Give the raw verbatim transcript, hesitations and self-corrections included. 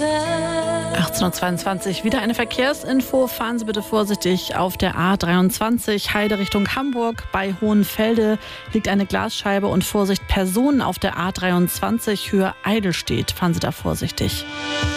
achtzehn Uhr zweiundzwanzig, wieder eine Verkehrsinfo. Fahren Sie bitte vorsichtig auf der A dreiundzwanzig, Heide Richtung Hamburg. Bei Hohenfelde liegt eine Glasscheibe und Vorsicht, Personen auf der A dreiundzwanzig, Höhe Eidelstedt. Fahren Sie da vorsichtig.